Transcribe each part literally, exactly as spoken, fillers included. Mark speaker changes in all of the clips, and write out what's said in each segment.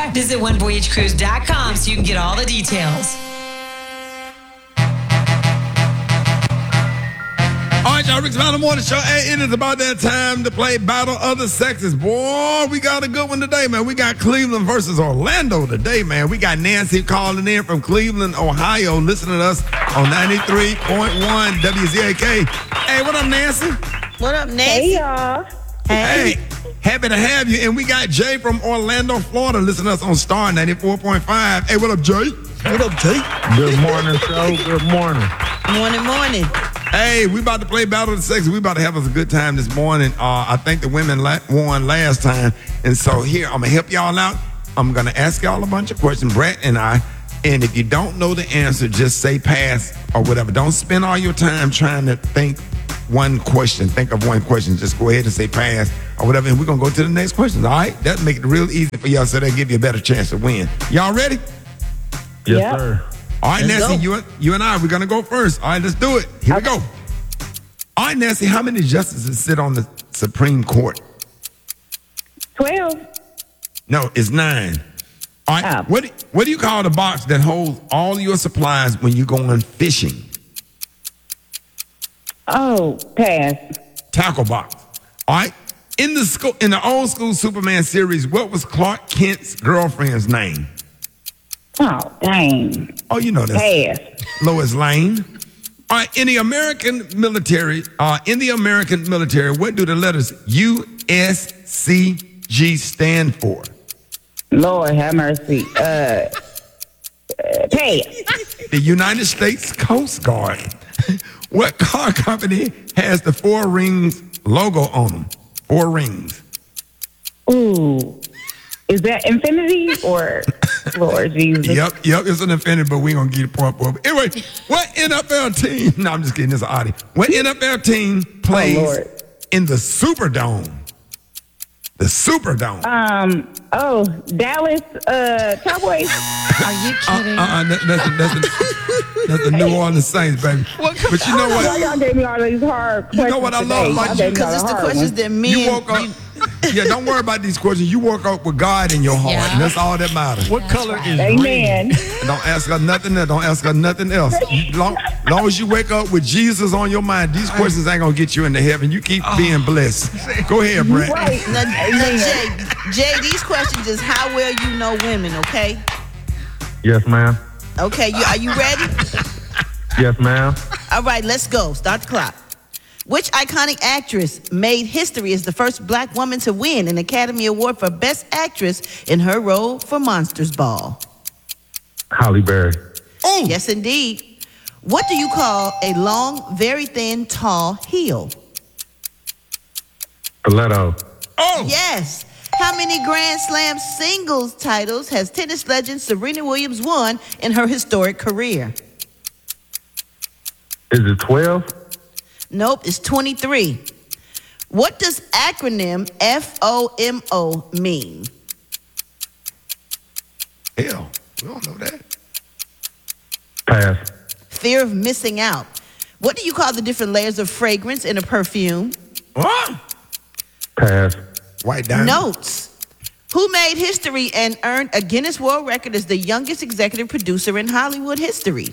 Speaker 1: Visit one voyage cruise dot com so you can get all the details.
Speaker 2: All right, y'all, Rick's Battle Morning Show. Hey, it is about that time to play Battle of the Sexes. Boy, we got a good one today, man. We got Cleveland versus Orlando today, man. We got Nancy calling in from Cleveland, Ohio, listening to us on ninety-three point one W Z A K. Hey, what up, Nancy?
Speaker 3: What up, Nancy?
Speaker 4: Hey, y'all.
Speaker 2: Hey, happy to have you. And we got Jay from Orlando, Florida, listening to us on Star ninety-four point five. Hey, what up, Jay? What up, Jay?
Speaker 5: Good morning, show. Good morning.
Speaker 3: Morning, morning.
Speaker 2: Hey, we about to play Battle of the Sexes. We about to have us a good time this morning. Uh, I think the women la- won last time. And so here, I'm going to help y'all out. I'm going to ask y'all a bunch of questions, Brett and I. And if you don't know the answer, just say pass or whatever. Don't spend all your time trying to think one question. Think of one question. Just go ahead and say pass or whatever. And we're going to go to the next question. All right? That'll make it real easy for y'all so that'll give you a better chance to win. Y'all ready?
Speaker 5: Yes,
Speaker 4: Yep.
Speaker 5: sir.
Speaker 2: All right,
Speaker 3: Let's
Speaker 2: Nancy,
Speaker 3: go.
Speaker 2: you, you and I, we're going to go first. All right, let's do it. Here we go. All right, Nancy, how many justices sit on the Supreme Court?
Speaker 4: twelve.
Speaker 2: No, it's nine. All right,
Speaker 4: Oh.
Speaker 2: what, what do you call the box that holds all your supplies when you go on fishing?
Speaker 4: Oh, pass.
Speaker 2: Tackle box. All right, in the school, in the old school Superman series, what was Clark Kent's girlfriend's name?
Speaker 4: Oh, dang.
Speaker 2: Oh, you know that.
Speaker 4: Pass.
Speaker 2: Lois Lane. All right, in the American military, uh, in the American military, what do the letters U S C G stand for?
Speaker 4: Lord have mercy. Uh, uh pass.
Speaker 2: The United States Coast Guard. What car company has the four rings logo on them? Four rings.
Speaker 4: Ooh. Is that infinity or Lord Jesus?
Speaker 2: Yep, yep, it's an offended, but we ain't gonna get it point for it. Anyway, what N F L team? No, I'm just kidding. It's an oddie. What N F L team plays
Speaker 4: Lord.
Speaker 2: in the Superdome? The Superdome.
Speaker 4: Um. Oh, Dallas uh, Cowboys.
Speaker 3: Are you kidding?
Speaker 2: Uh, uh, that, that's, the, that's, the, that's the New Orleans Saints, baby. But you know
Speaker 4: Why
Speaker 2: what?
Speaker 4: y'all gave me all these hard questions?
Speaker 2: You know what I love
Speaker 4: today?
Speaker 2: about
Speaker 4: Y'all
Speaker 2: you?
Speaker 4: gave me all
Speaker 3: Because it's the
Speaker 4: hard
Speaker 3: questions
Speaker 4: ones.
Speaker 3: that men.
Speaker 2: You woke up. Yeah, don't worry about these questions. You woke up with God in your heart,
Speaker 1: Yeah.
Speaker 2: and that's all that matters.
Speaker 6: What color is green?
Speaker 4: Amen.
Speaker 2: Don't ask her nothing else. Don't ask her nothing else. You, long, long as you wake up with Jesus on your mind, these questions ain't gonna get you into heaven. You keep being blessed. Go ahead, Brett.
Speaker 4: Right.
Speaker 3: Now, now, Jay, Jay, these questions is how well you know women, okay?
Speaker 5: Yes, ma'am.
Speaker 3: Okay, you, are you ready?
Speaker 5: Yes, ma'am.
Speaker 3: All right, let's go. Start the clock. Which iconic actress made history as the first black woman to win an Academy Award for Best Actress in her role for Monsters Ball?
Speaker 5: Holly Berry.
Speaker 2: Oh,
Speaker 3: Yes, indeed. What do you call a long, very thin, tall heel?
Speaker 5: Stiletto.
Speaker 2: oh.
Speaker 3: Yes. How many Grand Slam singles titles has tennis legend Serena Williams won in her historic career?
Speaker 5: Is it twelve?
Speaker 3: Nope, it's twenty-three. What does acronym F O M O mean?
Speaker 2: Hell, we don't know that.
Speaker 5: Pass.
Speaker 3: Fear of missing out. What do you call the different layers of fragrance in a perfume?
Speaker 2: What?
Speaker 5: Pass.
Speaker 2: White diamond.
Speaker 3: Notes. Who made history and earned a Guinness World Record as the youngest executive producer in Hollywood history?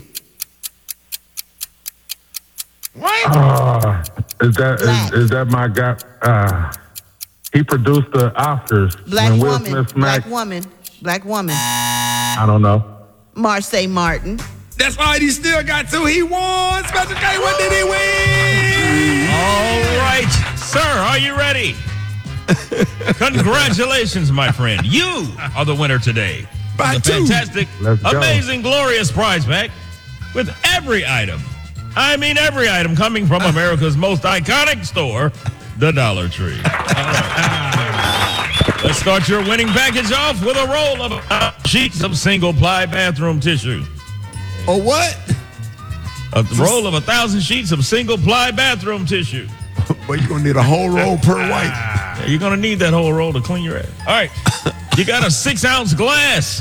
Speaker 2: What?
Speaker 5: Uh, is that
Speaker 3: Black.
Speaker 5: is, is that my guy? Uh, he produced the Oscars
Speaker 3: Black
Speaker 5: when Will
Speaker 3: woman.
Speaker 5: Smith
Speaker 3: Black
Speaker 5: smacked.
Speaker 3: woman. Black woman.
Speaker 5: I don't know.
Speaker 3: Marseille Martin.
Speaker 2: That's right. He still got two. He won. Special K. What did he win?
Speaker 6: All right, sir, are you ready? Congratulations, my friend. You are the winner today.
Speaker 2: By
Speaker 6: The
Speaker 2: two.
Speaker 6: fantastic,
Speaker 5: Let's go.
Speaker 6: amazing, glorious prize pack with every item. I mean, every item coming from America's most iconic store, the Dollar Tree. All right. Let's start your winning package off with a roll of sheets of single-ply bathroom tissue.
Speaker 2: Or what?
Speaker 6: A roll of a thousand sheets of single-ply bathroom tissue.
Speaker 2: Well, you're going to need a whole roll per white.
Speaker 6: Yeah, you're going to need that whole roll to clean your ass. All right. You got a six-ounce glass.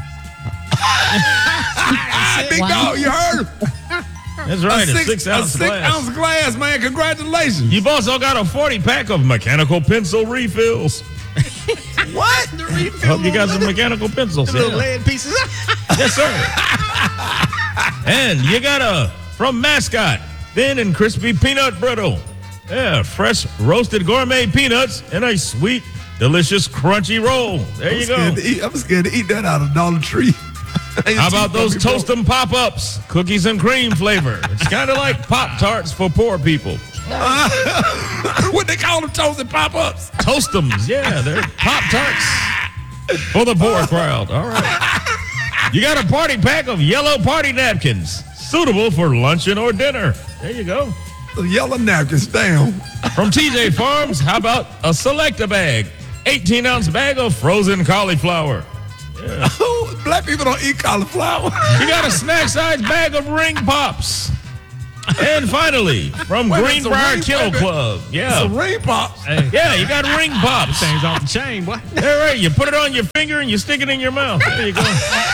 Speaker 2: Ah, big
Speaker 1: Wow.
Speaker 2: dog, you heard?
Speaker 6: That's right, a,
Speaker 2: a six,
Speaker 6: six-ounce
Speaker 2: a six
Speaker 6: glass.
Speaker 2: ounce glass, man. Congratulations.
Speaker 6: You've also got a forty-pack of mechanical pencil refills.
Speaker 2: What?
Speaker 7: The refill.
Speaker 6: Hope you got some mechanical pencils.
Speaker 7: The little
Speaker 6: Yeah.
Speaker 7: lead pieces.
Speaker 6: Yes, sir. And you got a from Mascot, thin and crispy peanut brittle. Yeah, fresh roasted gourmet peanuts in a sweet, delicious, crunchy roll. There you go.
Speaker 2: Scared to eat- I'm scared to eat that out of Dollar Tree.
Speaker 6: How about those toast 'em pop-ups, cookies and cream flavor? It's kind of like Pop-Tarts for poor people.
Speaker 2: What they call them, toasted pop-ups?
Speaker 6: Toastums, yeah, they're Pop-Tarts for the poor crowd. All right. You got a party pack of yellow party napkins, suitable for luncheon or dinner. There you go.
Speaker 2: The yellow napkins, damn.
Speaker 6: From T J Farms, how about a Selecta bag, eighteen ounce bag of frozen cauliflower.
Speaker 2: Black people don't eat cauliflower.
Speaker 6: You got a snack size bag of ring pops. And finally, from
Speaker 2: Wait a minute, it's a
Speaker 6: Greenbrier
Speaker 2: ring-
Speaker 6: Kennel
Speaker 2: wait a minute.
Speaker 6: Club. Yeah.
Speaker 2: Some ring pops.
Speaker 6: Yeah, you got ring pops.
Speaker 7: Things off the chain, boy.
Speaker 6: All right, you put it on your finger and you stick it in your mouth. There you go.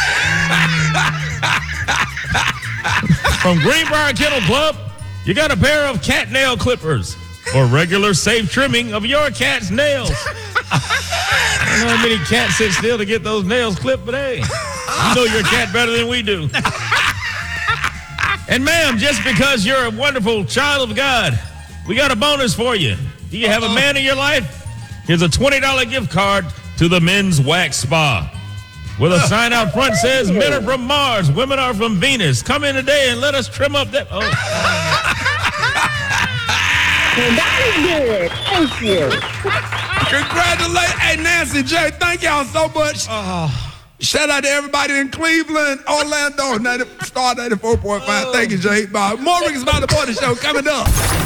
Speaker 6: From Greenbrier Kennel Club, you got a pair of cat nail clippers for regular safe trimming of your cat's nails. I don't know how many cats sit still to get those nails clipped, but hey, you know your cat better than we do. And ma'am, just because you're a wonderful child of God, we got a bonus for you. Do you have a man in your life? Here's a twenty dollars gift card to the Men's Wax Spa. With a sign out front says, men are from Mars, women are from Venus. Come in today and let us trim up that. Oh.
Speaker 4: That is good. Thank you.
Speaker 2: Congratulations. Hey, Nancy J, thank y'all so much. Shout out to everybody in Cleveland, Orlando, ninety, Star ninety-four point five. Thank you, Jay. Bye. More Rick's About the Morning Show coming up.